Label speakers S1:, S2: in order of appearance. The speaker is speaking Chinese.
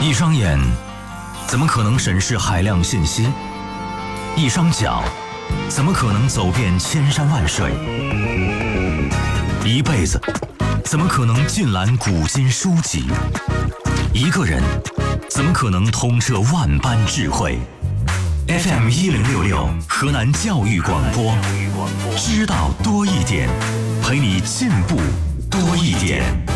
S1: 一双眼怎么可能审视海量信息？一双脚怎么可能走遍千山万水？一辈子怎么可能尽览古今书籍？一个人怎么可能通彻万般智慧？FM1066河南教育广播，知道多一点，陪你进步多一点。